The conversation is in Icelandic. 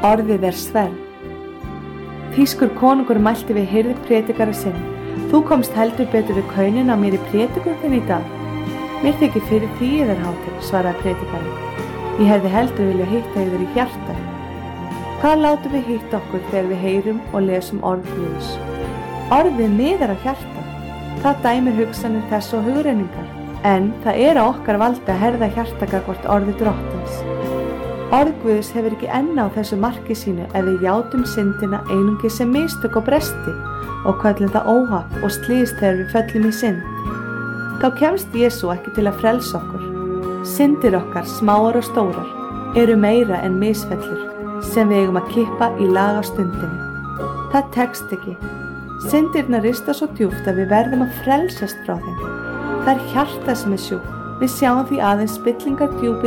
Orðið sverð. Þýskur konungur mælti við hirðpredikara sinn: Þú komst heldur betur við kaunin á mér í predikun þinn í dag. Mér þykir fyrir því yðar hátign, svaraði predikarinn. Ég hefði heldur vilja hitta yður í hjarta. Hvað látum við hitta okkur þegar við heyrum og lesum orð Guðs? Orðið miðar á hjarta. Það dæmir hugsanir þess og hugrenningar. En það á okkar valdi að herða hjarta gagnvart orði Drottins. Orð Guðs hefur ekki enn á þessu marki sínu ef við játum syndina einungis sem mistök og bresti og köllum það óhapp og slys þegar við föllum í synd. Þá kemst Jesú ekki til að frelsa okkur. Syndir okkar, smáar og stórar, eru meira en misfellur sem við eigum að kippa í lag á stundinni. Það tekst ekki. Syndirnar rista svo djúpt að við verðum að frelsast frá þeim. Það hjartað sem sjúkt. Við sjáum því aðeins spillingar djúpi